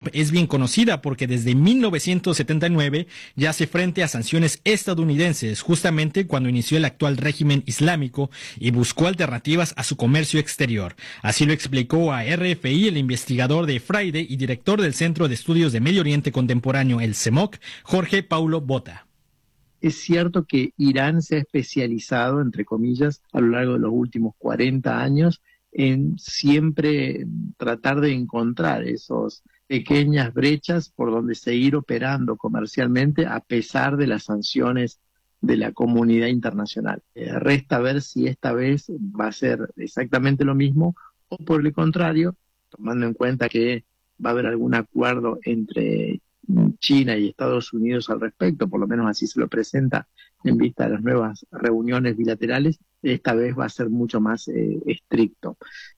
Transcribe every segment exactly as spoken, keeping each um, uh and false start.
es bien conocida porque desde mil novecientos setenta y nueve ya hace frente a sanciones estadounidenses, justamente cuando inició el actual régimen islámico y buscó alternativas a su comercio exterior. Así lo explicó a R F I el investigador de Friday y director del Centro de Estudios de Medio Oriente Contemporáneo, el CEMOC, Jorge Paulo Bota. Es cierto que Irán se ha especializado, entre comillas, a lo largo de los últimos cuarenta años en siempre tratar de encontrar esas pequeñas brechas por donde seguir operando comercialmente a pesar de las sanciones de la comunidad internacional. Eh, resta ver si esta vez va a ser exactamente lo mismo o por el contrario, tomando en cuenta que va a haber algún acuerdo entre China y Estados Unidos al respecto, por lo menos así se lo presenta en vista de las nuevas reuniones bilaterales, esta vez va a ser mucho más eh, estricto.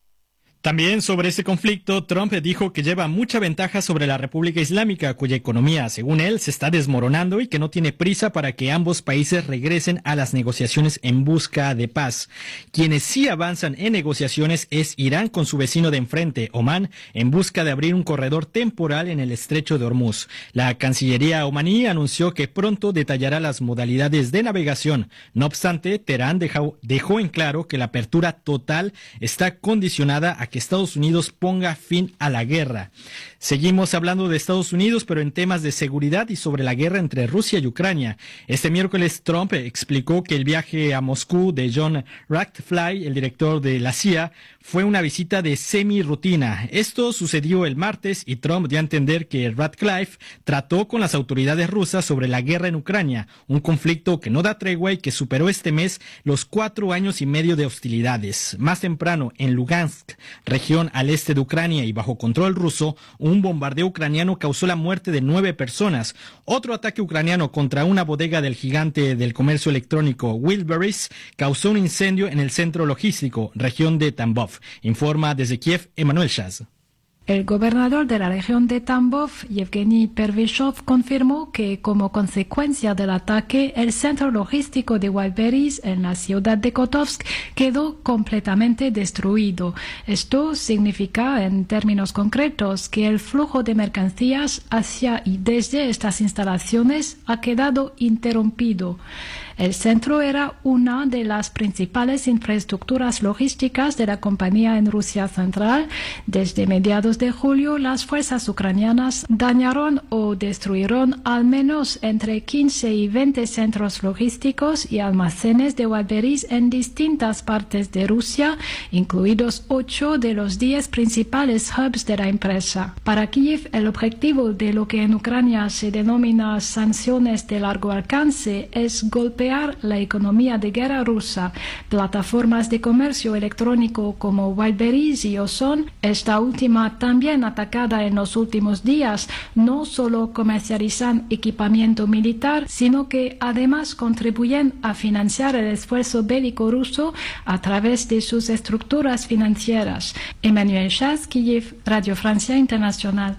También sobre ese conflicto, Trump dijo que lleva mucha ventaja sobre la República Islámica, cuya economía, según él, se está desmoronando y que no tiene prisa para que ambos países regresen a las negociaciones en busca de paz. Quienes sí avanzan en negociaciones es Irán con su vecino de enfrente, Omán, en busca de abrir un corredor temporal en el estrecho de Hormuz. La Cancillería omaní anunció que pronto detallará las modalidades de navegación. No obstante, Teherán dejó, dejó en claro que la apertura total está condicionada a que Estados Unidos ponga fin a la guerra. Seguimos hablando de Estados Unidos, pero en temas de seguridad y sobre la guerra entre Rusia y Ucrania. Este miércoles Trump explicó que el viaje a Moscú de John Ratcliffe, el director de la C I A, fue una visita de semi-rutina. Esto sucedió el martes y Trump dio a entender que Ratcliffe trató con las autoridades rusas sobre la guerra en Ucrania, un conflicto que no da tregua y que superó este mes los cuatro años y medio de hostilidades. Más temprano, en Lugansk, región al este de Ucrania y bajo control ruso, un bombardeo ucraniano causó la muerte de nueve personas. Otro ataque ucraniano contra una bodega del gigante del comercio electrónico Wildberries causó un incendio en el centro logístico, región de Tambov. Informa desde Kiev, Emanuel Shaz. El gobernador de la región de Tambov, Yevgeny Pervishov, confirmó que como consecuencia del ataque, el centro logístico de Wildberries en la ciudad de Kotovsk quedó completamente destruido. Esto significa, en términos concretos, que el flujo de mercancías hacia y desde estas instalaciones ha quedado interrumpido. El centro era una de las principales infraestructuras logísticas de la compañía en Rusia Central. Desde mediados de julio, las fuerzas ucranianas dañaron o destruyeron al menos entre quince y veinte centros logísticos y almacenes de Wildberries en distintas partes de Rusia, incluidos ocho de los diez principales hubs de la empresa. Para Kiev, el objetivo de lo que en Ucrania se denomina sanciones de largo alcance es golpear la economía de guerra rusa. Plataformas de comercio electrónico como Wildberries y Ozon, esta última también atacada en los últimos días, no solo comercializan equipamiento militar, sino que además contribuyen a financiar el esfuerzo bélico ruso a través de sus estructuras financieras. Emmanuel Shaz, Kiev, Radio Francia Internacional.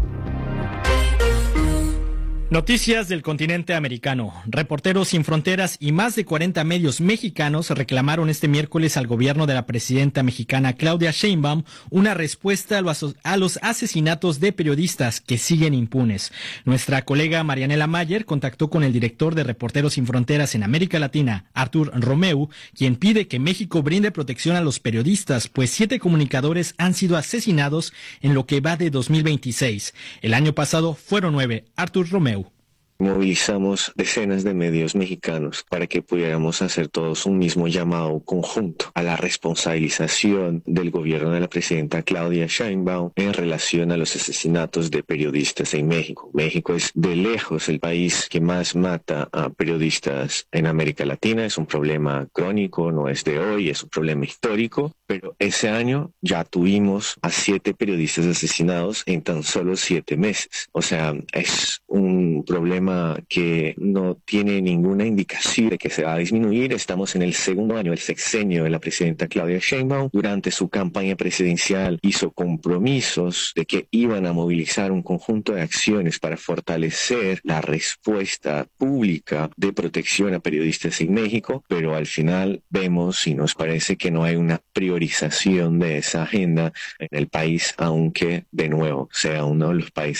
Noticias del continente americano. Reporteros Sin Fronteras y más de cuarenta medios mexicanos reclamaron este miércoles al gobierno de la presidenta mexicana Claudia Sheinbaum una respuesta a los, a los asesinatos de periodistas que siguen impunes. Nuestra colega Marianela Mayer contactó con el director de Reporteros Sin Fronteras en América Latina, Artur Romeu, quien pide que México brinde protección a los periodistas, pues siete comunicadores han sido asesinados en lo que va de dos mil veintiséis. El año pasado fueron nueve. Artur Romeu. Movilizamos decenas de medios mexicanos para que pudiéramos hacer todos un mismo llamado conjunto a la responsabilización del gobierno de la presidenta Claudia Sheinbaum en relación a los asesinatos de periodistas en México. México es de lejos el país que más mata a periodistas en América Latina. Es un problema crónico, no es de hoy, es un problema histórico, pero ese año ya tuvimos a siete periodistas asesinados en tan solo siete meses. O sea, es un problema que no tiene ninguna indicación de que se va a disminuir. Estamos en el segundo año del sexenio de la presidenta Claudia Sheinbaum. Durante su campaña presidencial hizo compromisos de que iban a movilizar un conjunto de acciones para fortalecer la respuesta pública de protección a periodistas en México, pero al final vemos y nos parece que no hay una priorización de esa agenda en el país, aunque de nuevo sea uno de los países